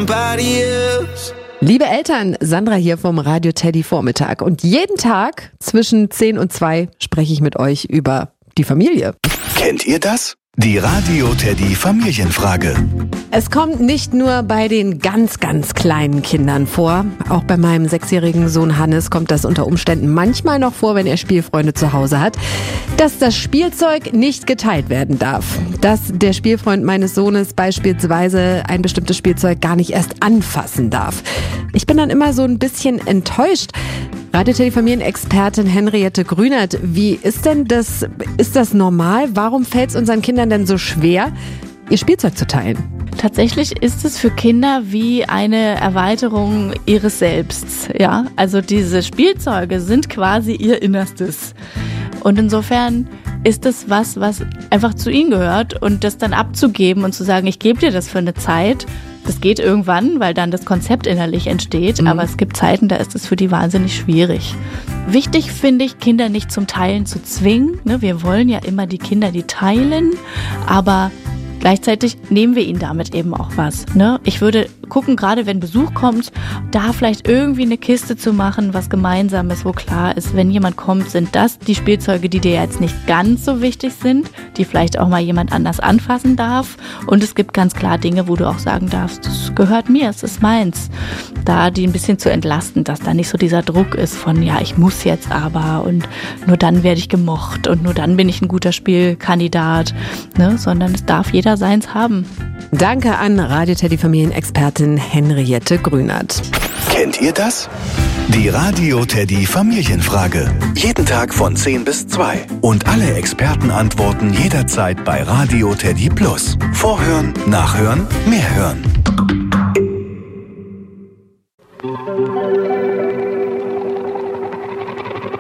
somebody else. Liebe Eltern, Sandra hier vom Radio Teddy Vormittag. Und jeden Tag zwischen 10 und 2 spreche ich mit euch über die Familie. Kennt ihr das? Die Radio Teddy Familienfrage. Es kommt nicht nur bei den ganz, ganz kleinen Kindern vor. Auch bei meinem 6-jährigen Sohn Hannes kommt das unter Umständen manchmal noch vor, wenn er Spielfreunde zu Hause hat, dass das Spielzeug nicht geteilt werden darf. Dass der Spielfreund meines Sohnes beispielsweise ein bestimmtes Spielzeug gar nicht erst anfassen darf. Ich bin dann immer so ein bisschen enttäuscht. Radio Teddy Familienexpertin Henriette Grünert, wie ist denn das? Ist das normal? Warum fällt es unseren Kindern denn so schwer, ihr Spielzeug zu teilen? Tatsächlich ist es für Kinder wie eine Erweiterung ihres Selbst. Ja, also diese Spielzeuge sind quasi ihr Innerstes. Und insofern ist es was einfach zu ihnen gehört, und das dann abzugeben und zu sagen, ich gebe dir das für eine Zeit. Das geht irgendwann, weil dann das Konzept innerlich entsteht, aber es gibt Zeiten, da ist es für die wahnsinnig schwierig. Wichtig finde ich, Kinder nicht zum Teilen zu zwingen. Wir wollen ja immer die Kinder, die teilen, aber gleichzeitig nehmen wir ihnen damit eben auch was. Ich würde gucken, gerade wenn Besuch kommt, da vielleicht irgendwie eine Kiste zu machen, was Gemeinsames, wo klar ist, wenn jemand kommt, sind das die Spielzeuge, die dir jetzt nicht ganz so wichtig sind, die vielleicht auch mal jemand anders anfassen darf. Und es gibt ganz klar Dinge, wo du auch sagen darfst, das gehört mir, es ist meins. Da die ein bisschen zu entlasten, dass da nicht so dieser Druck ist von, ja, ich muss jetzt aber und nur dann werde ich gemocht und nur dann bin ich ein guter Spielkandidat, sondern es darf jeder seins haben. Danke an Radio Teddy Familienexpertin Henriette Grünert. Kennt ihr das? Die Radio Teddy Familienfrage. Jeden Tag von 10 bis 2. Und alle Experten antworten jederzeit bei Radio Teddy Plus. Vorhören, nachhören, mehr hören.